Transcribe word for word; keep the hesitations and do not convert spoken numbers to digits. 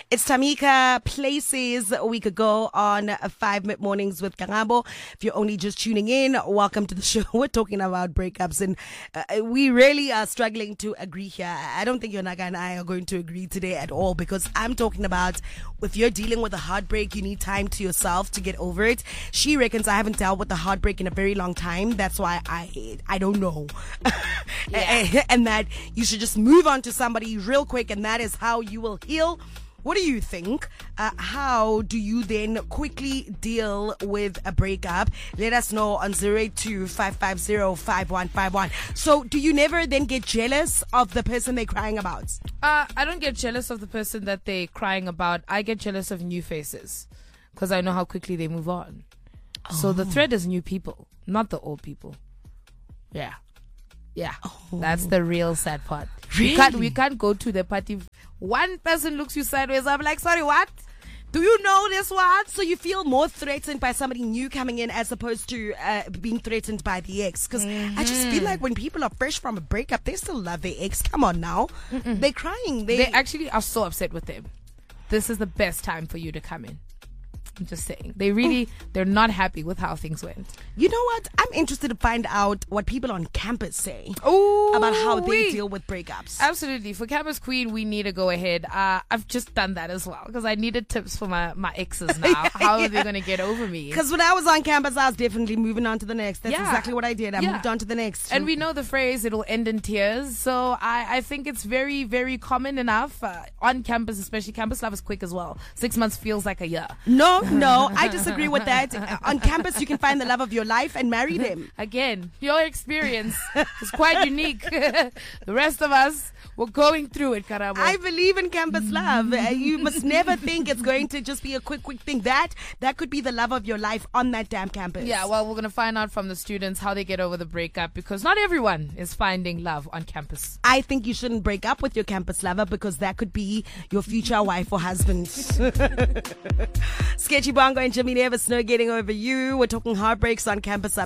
It's Tamika Places. We could go on five mid mornings with Karabo. If you're only just tuning in, welcome to the show. We're talking about breakups, and uh, we really are struggling to agree here. I don't think Yonaga and I are going to agree today at all, because I'm talking about if you're dealing with a heartbreak, you need time to yourself to get over it. She reckons I haven't dealt with the heartbreak in a very long time. That's why I I don't know. Yeah. And that you should just move on to somebody real quick, and that is how you will heal. What do you think? Uh, how do you then quickly deal with a breakup? Let us know on zero eight two, five five zero, five one five one. So do you never then get jealous of the person they're crying about? Uh, I don't get jealous of the person that they're crying about. I get jealous of new faces because I know how quickly they move on. Oh. So the thread is new people, not the old people. Yeah. Yeah. Oh. That's the real sad part. Really? We can't, we can't go to the party. One person looks you sideways. I'm like, sorry, what? Do you know this one? So you feel more threatened by somebody new coming in as opposed to uh, being threatened by the ex? Because mm-hmm. I just feel like when people are fresh from a breakup, they still love their ex. Come on now. Mm-mm. They're crying. They, they actually are so upset with them. This is the best time for you to come in. I'm just saying. They really, they're not happy with how things went. You know what? I'm interested to find out what people on campus say Ooh, about how they we, deal with breakups. Absolutely. For Campus Queen, we need to go ahead. Uh, I've just done that as well because I needed tips for my, my exes now. How are they going to get over me? Because when I was on campus, I was definitely moving on to the next. That's yeah. exactly what I did. I yeah. moved on to the next. And we know the phrase, it'll end in tears. So I, I think it's very, very common enough uh, on campus, especially. Campus love is quick as well. Six months feels like a year. No, no. I just disagree with that. On campus, you can find the love of your life and marry them. Again, your experience is quite unique. The rest of us, we're going through it, Karabo. I believe in campus love. Uh, you must never think it's going to just be a quick, quick thing. That that could be the love of your life on that damn campus. Yeah, well, we're going to find out from the students how they get over the breakup, because not everyone is finding love on campus. I think you shouldn't break up with your campus lover, because that could be your future wife or husband. Sketchy Bongo and Jimmy Never Snow getting over you. We're talking heartbreaks on campus up